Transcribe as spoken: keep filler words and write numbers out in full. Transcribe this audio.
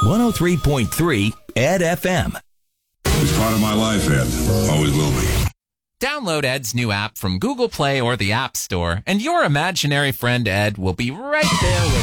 one oh three point three Ed F M. It's part of my life, Ed. Always will be. Download Ed's new app from Google Play or the App Store, and your imaginary friend Ed will be right there with you.